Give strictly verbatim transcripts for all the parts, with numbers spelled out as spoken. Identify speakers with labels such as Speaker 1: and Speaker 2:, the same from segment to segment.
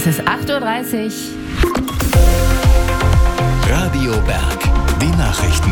Speaker 1: Es ist acht Uhr dreißig.
Speaker 2: Radio Berg, die Nachrichten.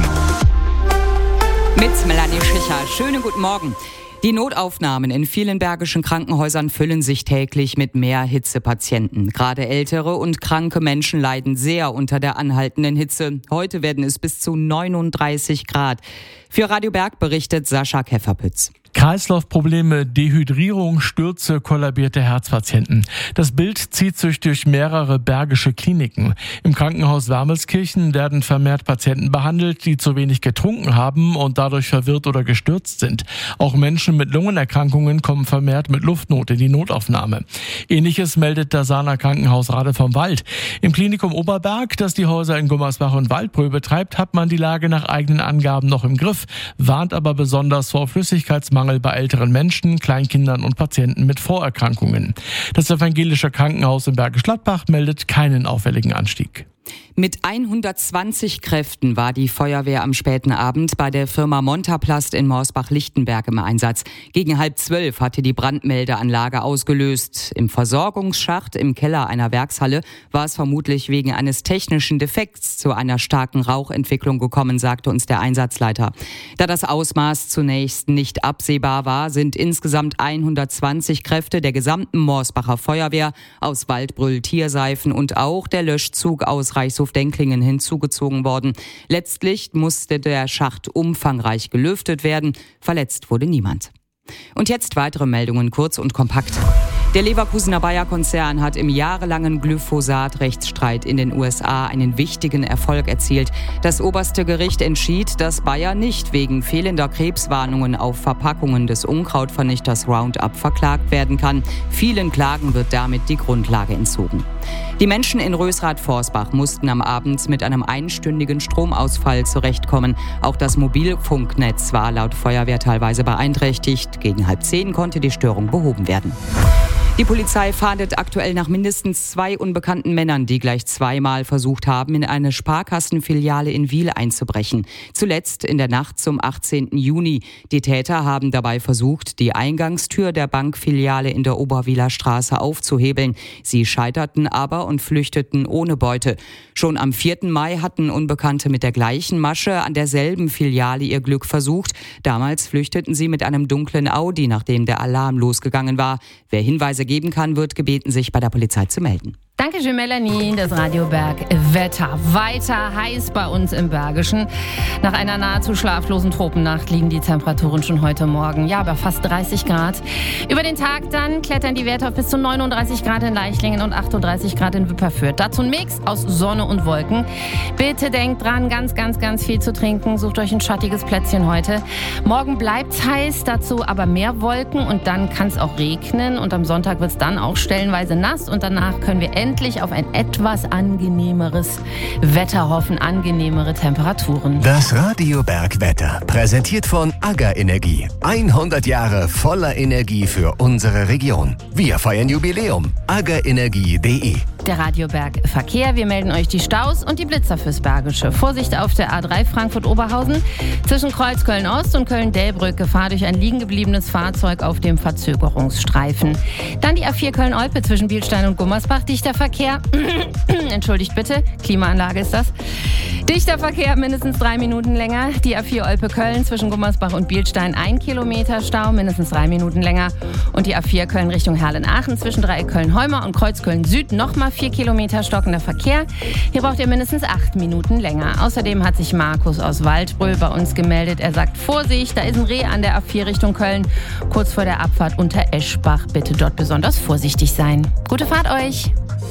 Speaker 3: Mit Melanie Schicher. Schönen guten Morgen. Die Notaufnahmen in vielen bergischen Krankenhäusern füllen sich täglich mit mehr Hitzepatienten. Gerade ältere und kranke Menschen leiden sehr unter der anhaltenden Hitze. Heute werden es bis zu neununddreißig Grad. Für Radio Berg berichtet Sascha Käferpütz.
Speaker 4: Kreislaufprobleme, Dehydrierung, Stürze, kollabierte Herzpatienten. Das Bild zieht sich durch mehrere bergische Kliniken. Im Krankenhaus Wermelskirchen werden vermehrt Patienten behandelt, die zu wenig getrunken haben und dadurch verwirrt oder gestürzt sind. Auch Menschen mit Lungenerkrankungen kommen vermehrt mit Luftnot in die Notaufnahme. Ähnliches meldet das Sahner Krankenhaus Rade vom Wald. Im Klinikum Oberberg, das die Häuser in Gummersbach und Waldbröl betreibt, hat man die Lage nach eigenen Angaben noch im Griff, warnt aber besonders vor Flüssigkeitsmangel bei älteren Menschen, Kleinkindern und Patienten mit Vorerkrankungen. Das evangelische Krankenhaus in Bergisch Gladbach meldet keinen auffälligen Anstieg.
Speaker 3: Mit hundertzwanzig Kräften war die Feuerwehr am späten Abend bei der Firma Montaplast in Morsbach-Lichtenberg im Einsatz. Gegen halb zwölf hatte die Brandmeldeanlage ausgelöst. Im Versorgungsschacht im Keller einer Werkshalle war es vermutlich wegen eines technischen Defekts zu einer starken Rauchentwicklung gekommen, sagte uns der Einsatzleiter. Da das Ausmaß zunächst nicht absehbar war, sind insgesamt hundertzwanzig Kräfte der gesamten Morsbacher Feuerwehr aus Waldbröl, Tierseifen und auch der Löschzug aus Reichshof-Denklingen hinzugezogen worden. Letztlich musste der Schacht umfangreich gelüftet werden. Verletzt wurde niemand. Und jetzt weitere Meldungen, kurz und kompakt. Der Leverkusener Bayer-Konzern hat im jahrelangen Glyphosat-Rechtsstreit in den U S A einen wichtigen Erfolg erzielt. Das oberste Gericht entschied, dass Bayer nicht wegen fehlender Krebswarnungen auf Verpackungen des Unkrautvernichters Roundup verklagt werden kann. Vielen Klagen wird damit die Grundlage entzogen. Die Menschen in Rösrath-Forsbach mussten am Abend mit einem einstündigen Stromausfall zurechtkommen. Auch das Mobilfunknetz war laut Feuerwehr teilweise beeinträchtigt. Gegen halb zehn konnte die Störung behoben werden. Die Polizei fahndet aktuell nach mindestens zwei unbekannten Männern, die gleich zweimal versucht haben, in eine Sparkassenfiliale in Wil einzubrechen. Zuletzt in der Nacht zum achtzehnten Juni. Die Täter haben dabei versucht, die Eingangstür der Bankfiliale in der Oberwiler Straße aufzuhebeln. Sie scheiterten aber und flüchteten ohne Beute. Schon am vierten Mai hatten Unbekannte mit der gleichen Masche an derselben Filiale ihr Glück versucht. Damals flüchteten sie mit einem dunklen Audi, nachdem der Alarm losgegangen war. Wer Hinweise geben kann, wird gebeten, sich bei der Polizei zu melden.
Speaker 1: Dankeschön, Melanie. Das Radio Berg Wetter. Weiter heiß bei uns im Bergischen. Nach einer nahezu schlaflosen Tropennacht liegen die Temperaturen schon heute Morgen. Ja, bei fast dreißig Grad. Über den Tag dann klettern die Werte auf bis zu neununddreißig Grad in Leichlingen und achtunddreißig Grad in Wipperfürth. Dazu ein Mix aus Sonne und Wolken. Bitte denkt dran, ganz, ganz, ganz viel zu trinken. Sucht euch ein schattiges Plätzchen heute. Morgen bleibt's heiß, dazu aber mehr Wolken und dann kann es auch regnen. Und am Sonntag wird's dann auch stellenweise nass und danach können wir endlich auf ein etwas angenehmeres Wetter hoffen, angenehmere Temperaturen.
Speaker 2: Das Radio Berg Wetter, präsentiert von AGA Energie. hundert Jahre voller Energie für unsere Region. Wir feiern Jubiläum. agaenergie punkt de.
Speaker 1: Der Radio Berg Verkehr. Wir melden euch die Staus und die Blitzer fürs Bergische. Vorsicht auf der A drei Frankfurt-Oberhausen. Zwischen Kreuz Köln-Ost und Köln-Delbrück Gefahr durch ein liegen gebliebenes Fahrzeug auf dem Verzögerungsstreifen. Dann die A vier Köln-Olpe zwischen Bielstein und Gummersbach. Dichter Verkehr. Entschuldigt bitte. Klimaanlage ist das. Dichter Verkehr mindestens drei Minuten länger. Die A vier Olpe-Köln zwischen Gummersbach und Bielstein ein Kilometer Stau, mindestens drei Minuten länger. Und die A vier Köln Richtung Herlen-Aachen zwischen Dreieck Köln-Heumer und Kreuz Köln-Süd nochmal vier Kilometer stockender Verkehr. Hier braucht ihr mindestens acht Minuten länger. Außerdem hat sich Markus aus Waldbröl bei uns gemeldet. Er sagt, Vorsicht, da ist ein Reh an der A vier Richtung Köln. Kurz vor der Abfahrt unter Eschbach. Bitte dort besonders vorsichtig sein. Gute Fahrt euch.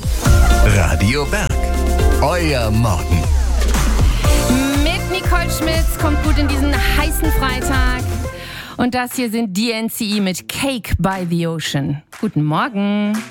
Speaker 2: Radio Berg. Euer Morgen.
Speaker 1: Mit Nicole Schmitz kommt gut in diesen heißen Freitag. Und das hier sind D N C E mit Cake by the Ocean. Guten Morgen.